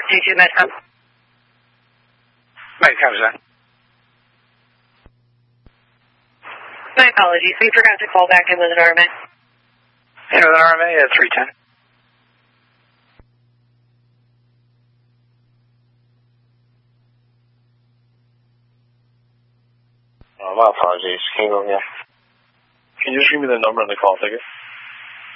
D2 Metcom. Metcom, sir. My apologies. We forgot to call back in with an RMA. Yeah, with an RMA at 310. My apologies. Can you go again? Can you just give me the number on the call ticket?